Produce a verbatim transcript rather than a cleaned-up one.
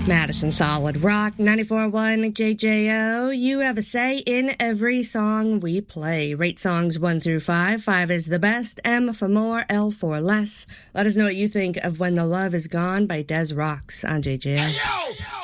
Madison Solid Rock, ninety-four point one J J O. You have a say in every song we play. Rate songs one through five. Five is the best, M for more, L for less. Let us know what you think of When the Love Is Gone by Des Rocks on J J O. Hey, yo!